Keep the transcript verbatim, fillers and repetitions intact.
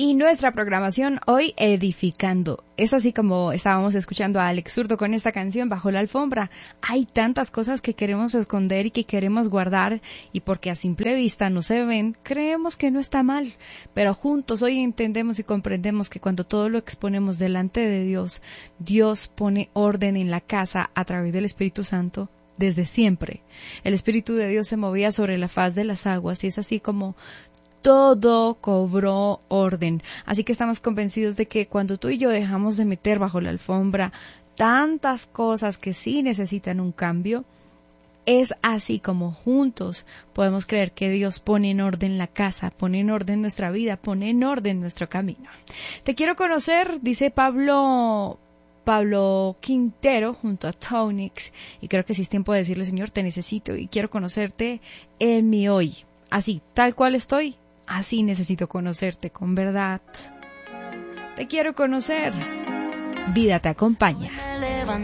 Y nuestra programación hoy edificando. Es así como estábamos escuchando a Alex Zurdo con esta canción Bajo la Alfombra. Hay tantas cosas que queremos esconder y que queremos guardar y porque a simple vista no se ven, creemos que no está mal. Pero juntos hoy entendemos y comprendemos que cuando todo lo exponemos delante de Dios, Dios pone orden en la casa a través del Espíritu Santo. Desde siempre. El Espíritu de Dios se movía sobre la faz de las aguas y es así como todo cobró orden. Así que estamos convencidos de que cuando tú y yo dejamos de meter bajo la alfombra tantas cosas que sí necesitan un cambio, es así como juntos podemos creer que Dios pone en orden la casa, pone en orden nuestra vida, pone en orden nuestro camino. Te quiero conocer, dice Pablo... Pablo Quintero junto a Tonix, y creo que sí es tiempo de decirle, Señor, te necesito y quiero conocerte en mi hoy. Así, tal cual estoy, así necesito conocerte con verdad. Te quiero conocer. Vida te acompaña.